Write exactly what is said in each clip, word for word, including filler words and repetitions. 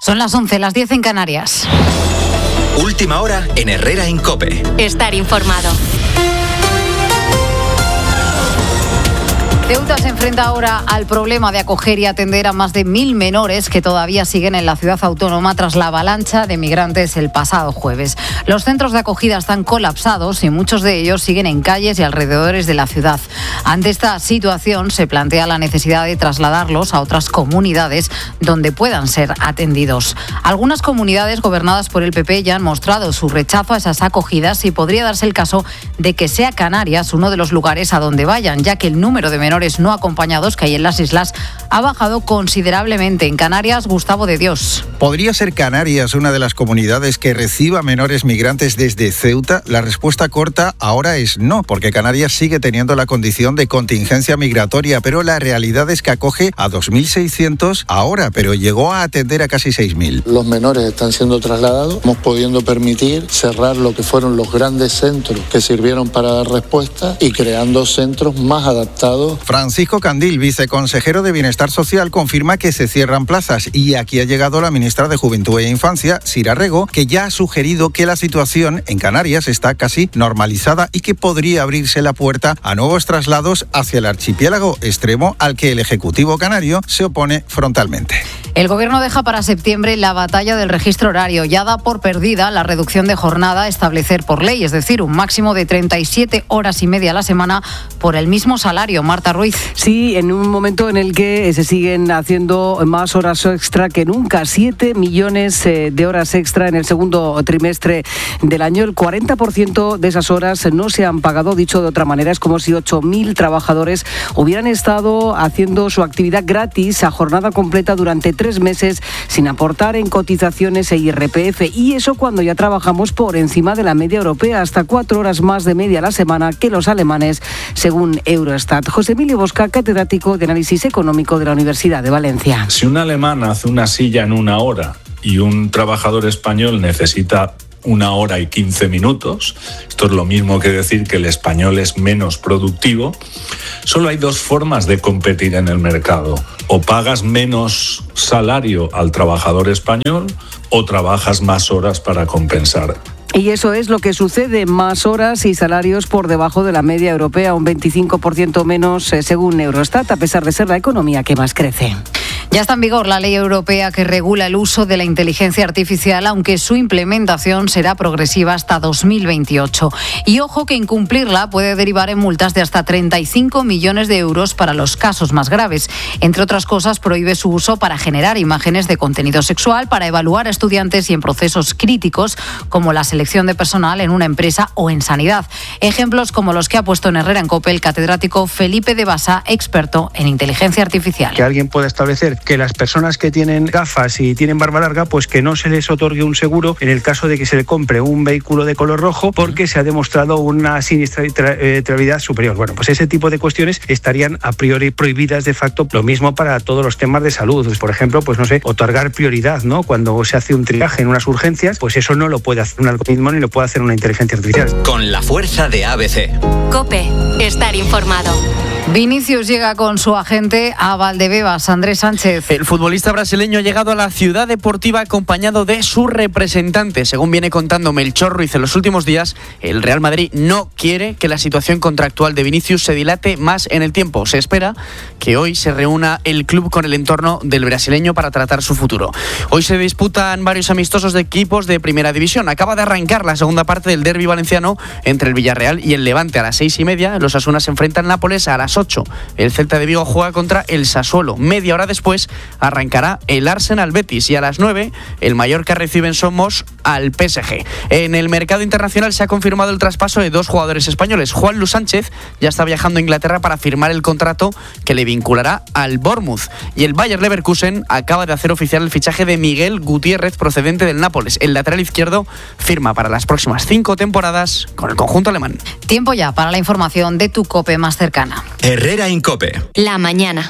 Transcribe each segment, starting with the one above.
Son las once, las diez en Canarias. Última hora en Herrera en COPE. Estar informado. Ceuta se enfrenta ahora al problema de acoger y atender a más de mil menores que todavía siguen en la ciudad autónoma tras la avalancha de migrantes el pasado jueves. Los centros de acogida están colapsados y muchos de ellos siguen en calles y alrededores de la ciudad. Ante esta situación se plantea la necesidad de trasladarlos a otras comunidades donde puedan ser atendidos. Algunas comunidades gobernadas por el P P ya han mostrado su rechazo a esas acogidas y podría darse el caso de que sea Canarias uno de los lugares a donde vayan, ya que el número de menores no acompañados que hay en las islas ha bajado considerablemente. En Canarias, Gustavo de Dios. ¿Podría ser Canarias una de las comunidades que reciba menores migrantes desde Ceuta? La respuesta corta ahora es no, porque Canarias sigue teniendo la condición de contingencia migratoria, pero la realidad es que acoge a dos mil seiscientos ahora, pero llegó a atender a casi seis mil. Los menores están siendo trasladados, hemos podido permitir cerrar lo que fueron los grandes centros que sirvieron para dar respuesta y creando centros más adaptados. Francisco Candil, viceconsejero de Bienestar Social, confirma que se cierran plazas y aquí ha llegado la ministra de Juventud e Infancia, Sira Rego, que ya ha sugerido que la situación en Canarias está casi normalizada y que podría abrirse la puerta a nuevos traslados hacia el archipiélago extremo al que el Ejecutivo canario se opone frontalmente. El Gobierno deja para septiembre la batalla del registro horario. Ya da por perdida la reducción de jornada a establecer por ley, es decir, un máximo de treinta y siete horas y media a la semana por el mismo salario. Marta Ruiz. Sí, en un momento en el que se siguen haciendo más horas extra que nunca. Siete millones de horas extra en el segundo trimestre del año. El cuarenta por ciento de esas horas no se han pagado. Dicho de otra manera, es como si ocho mil trabajadores hubieran estado haciendo su actividad gratis a jornada completa durante tres meses sin aportar en cotizaciones e I R P F. Y eso cuando ya trabajamos por encima de la media europea, hasta cuatro horas más de media a la semana que los alemanes, según Eurostat. José Emilio Bosca, catedrático de Análisis Económico de la Universidad de Valencia. Si un alemán hace una silla en una hora y un trabajador español necesita una hora y quince minutos, esto es lo mismo que decir que el español es menos productivo, solo hay dos formas de competir en el mercado. O pagas menos salario al trabajador español o trabajas más horas para compensar. Y eso es lo que sucede, más horas y salarios por debajo de la media europea, un veinticinco por ciento menos eh, según Eurostat, a pesar de ser la economía que más crece. Ya está en vigor la ley europea que regula el uso de la inteligencia artificial, aunque su implementación será progresiva hasta dos mil veintiocho. Y ojo que incumplirla puede derivar en multas de hasta treinta y cinco millones de euros para los casos más graves. Entre otras cosas, prohíbe su uso para generar imágenes de contenido sexual, para evaluar a estudiantes y en procesos críticos como la selección de personal en una empresa o en sanidad. Ejemplos como los que ha puesto en Herrera en COPE el catedrático Felipe de Basa, experto en inteligencia artificial. Que alguien pueda establecer que las personas que tienen gafas y tienen barba larga, pues que no se les otorgue un seguro en el caso de que se le compre un vehículo de color rojo porque se ha demostrado una siniestralidad superior. Bueno, pues ese tipo de cuestiones estarían a priori prohibidas de facto. Lo mismo para todos los temas de salud. Pues, por ejemplo, pues no sé, otorgar prioridad, ¿no? Cuando se hace un triaje en unas urgencias, pues eso no lo puede hacer un algoritmo ni lo puede hacer una inteligencia artificial. Con la fuerza de A B C. COPE. Estar informado. Vinicius llega con su agente a Valdebebas. Andrés Sánchez. El futbolista brasileño ha llegado a la ciudad deportiva acompañado de su representante. Según viene contando Melchor Ruiz en los últimos días, el Real Madrid no quiere que la situación contractual de Vinicius se dilate más en el tiempo. Se espera que hoy se reúna el club con el entorno del brasileño para tratar su futuro. Hoy se disputan varios amistosos de equipos de primera división. Acaba de arrancar la segunda parte del derbi valenciano entre el Villarreal y el Levante a las seis y media. Los Osasuna se enfrentan al Nápoles a las ocho. El Celta de Vigo juega contra el Sassuolo. Media hora después arrancará el Arsenal Betis y a las nueve el Mallorca recibe en Somos al P S G. En el mercado internacional se ha confirmado el traspaso de dos jugadores españoles. Juan Luis Sánchez ya está viajando a Inglaterra para firmar el contrato que le vinculará al Bournemouth. Y el Bayer Leverkusen acaba de hacer oficial el fichaje de Miguel Gutiérrez procedente del Nápoles. El lateral izquierdo firma para las próximas cinco temporadas con el conjunto alemán. Tiempo ya para la información de tu COPE más cercana. Herrera en COPE. La mañana.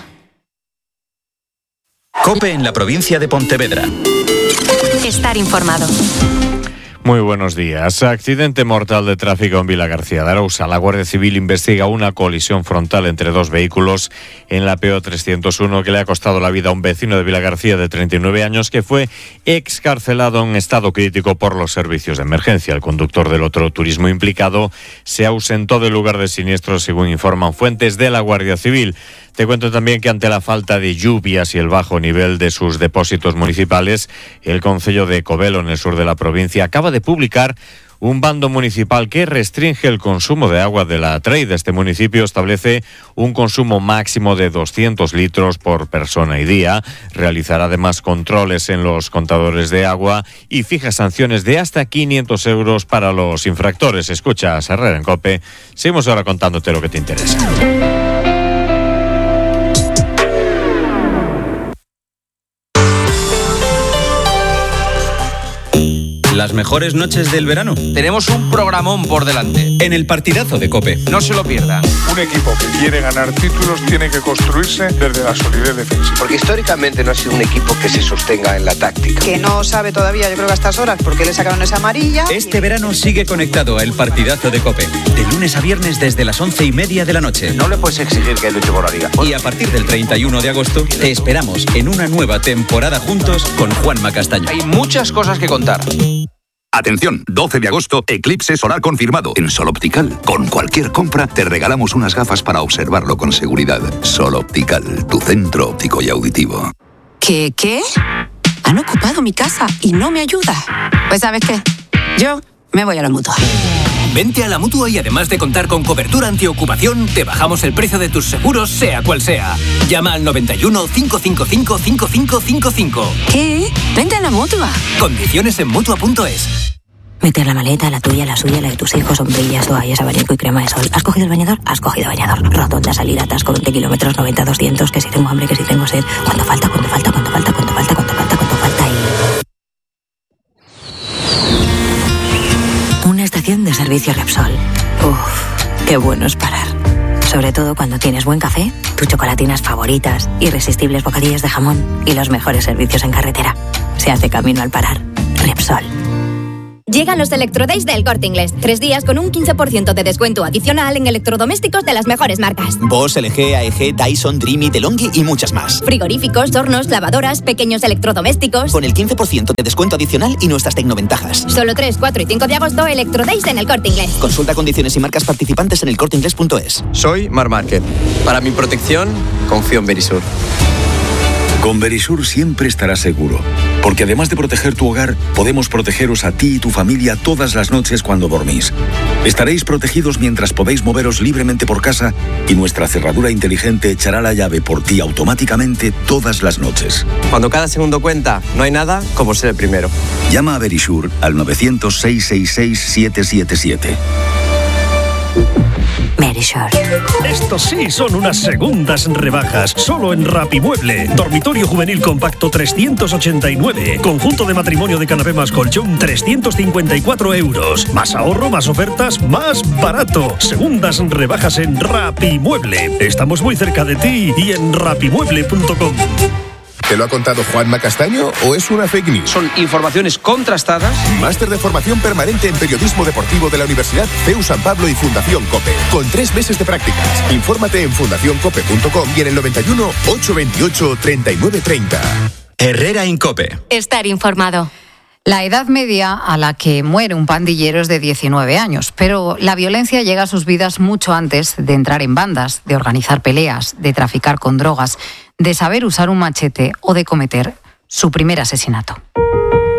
COPE en la provincia de Pontevedra. Estar informado. Muy buenos días. Accidente mortal de tráfico en Vilagarcía de Arousa. La Guardia Civil investiga una colisión frontal entre dos vehículos en la P O trescientos uno que le ha costado la vida a un vecino de Vilagarcía de treinta y nueve años que fue excarcelado en estado crítico por los servicios de emergencia. El conductor del otro turismo implicado se ausentó del lugar del siniestro, según informan fuentes de la Guardia Civil. Te cuento también que ante la falta de lluvias y el bajo nivel de sus depósitos municipales, el concello de Covelo, en el sur de la provincia, acaba de publicar un bando municipal que restringe el consumo de agua de la Treide. Este municipio establece un consumo máximo de doscientos litros por persona y día. Realizará además controles en los contadores de agua y fija sanciones de hasta quinientos euros para los infractores. Escucha a Herrera en COPE. Seguimos ahora contándote lo que te interesa. Las mejores noches del verano. Tenemos un programón por delante. En el partidazo de COPE. No se lo pierdan. Un equipo que quiere ganar títulos tiene que construirse desde la solidez defensiva. Porque históricamente no ha sido un equipo que se sostenga en la táctica. Que no sabe todavía, yo creo que a estas horas, porque le sacaron esa amarilla. Este verano sigue conectado a el partidazo de COPE. De lunes a viernes desde las once y media de la noche. No le puedes exigir que luche por la liga. Y a partir del treinta y uno de agosto te esperamos en una nueva temporada juntos con Juanma Castaño. Hay muchas cosas que contar. Atención, doce de agosto, eclipse solar confirmado. En Sol Optical, con cualquier compra, te regalamos unas gafas para observarlo con seguridad. Sol Optical, tu centro óptico y auditivo. ¿Qué? ¿Qué? Han ocupado mi casa y no me ayuda. Pues ¿sabes qué? Yo me voy a la Mutua. Vente a la Mutua y además de contar con cobertura antiocupación, te bajamos el precio de tus seguros, sea cual sea. Llama al noventa y uno, cinco cinco cinco, cinco cinco cinco cinco. ¿Qué? Vente a la Mutua. Condiciones en Mutua punto es. Meter la maleta, la tuya, la suya, la de tus hijos, sombrillas, toallas, abanico y crema de sol. ¿Has cogido el bañador? Has cogido bañador. Rotonda, salida, atasco, veinte kilómetros, noventa, doscientos, que si tengo hambre, que si tengo sed. ¿Cuánto falta? ¿Cuánto falta? ¿Cuánto falta? ¿Cuánto falta? ¿Cuánto falta? ¿Cuánto falta? Y... una estación de servicio Repsol. Uf, qué bueno es parar. Sobre todo cuando tienes buen café, tus chocolatinas favoritas, irresistibles bocadillos de jamón y los mejores servicios en carretera. Se hace camino al parar. Repsol. Llegan los Electrodays del Corte Inglés. Tres días con un quince por ciento de descuento adicional en electrodomésticos de las mejores marcas. Bosch, L G, A E G, Dyson, Dreamy, DeLonghi y muchas más. Frigoríficos, hornos, lavadoras, pequeños electrodomésticos. Con el quince por ciento de descuento adicional y nuestras tecnoventajas. Solo tres, cuatro y cinco de agosto, Electrodays en el Corte Inglés. Consulta condiciones y marcas participantes en el corte inglés punto es. Soy Mar Márquez. Para mi protección, confío en Verisur. Con Verisur siempre estarás seguro, porque además de proteger tu hogar, podemos protegeros a ti y tu familia todas las noches cuando dormís. Estaréis protegidos mientras podéis moveros libremente por casa y nuestra cerradura inteligente echará la llave por ti automáticamente todas las noches. Cuando cada segundo cuenta, no hay nada como ser el primero. Llama a Verisur al novecientos, seiscientos sesenta y seis, setecientos setenta y siete. Verisur. Estos sí son unas segundas rebajas, solo en Rapimueble. Dormitorio juvenil compacto trescientos ochenta y nueve. Conjunto de matrimonio de canapé más colchón trescientos cincuenta y cuatro euros. Más ahorro, más ofertas, más barato. Segundas rebajas en Rapimueble. Estamos muy cerca de ti y en rapimueble punto com. ¿Te lo ha contado Juanma Castaño o es una fake news? Son informaciones contrastadas. Máster de formación permanente en periodismo deportivo de la Universidad C E U San Pablo y Fundación COPE. Con tres meses de prácticas. Infórmate en fundación cope punto com y en el noventa y uno, ochocientos veintiocho, treinta y nueve treinta. Herrera Incope. Estar informado. La edad media a la que muere un pandillero es de diecinueve años, pero la violencia llega a sus vidas mucho antes de entrar en bandas, de organizar peleas, de traficar con drogas, de saber usar un machete o de cometer su primer asesinato.